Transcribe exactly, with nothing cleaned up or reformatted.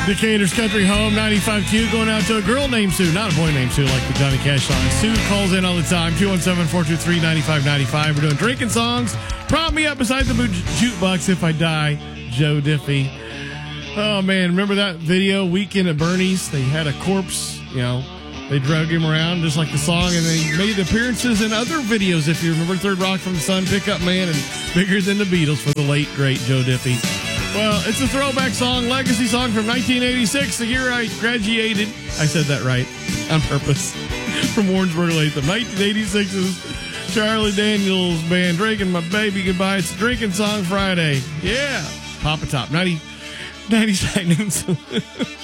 Decatur's Country Home, ninety-five Q, going out to a girl named Sue, not a boy named Sue like the Johnny Cash song. Sue calls in all the time, two one seven, four two three, nine five nine five. We're doing drinking songs. Prop me up beside the jukebox if I die, Joe Diffie. Oh, man, remember that video, Weekend at Bernie's? They had a corpse, you know, they drug him around just like the song, and they made appearances in other videos, if you remember Third Rock from the Sun, Pickup Man, and Bigger Than the Beatles for the late, great Joe Diffie. Well, it's a throwback song, legacy song from nineteen eighty-six, the year I graduated. I said that right on purpose. From Warrensburg Latham. nineteen eighty-six's Charlie Daniels Band, Drinking My Baby Goodbye. It's Drinking Song Friday. Yeah. Papa Top. ninety, ninety seconds.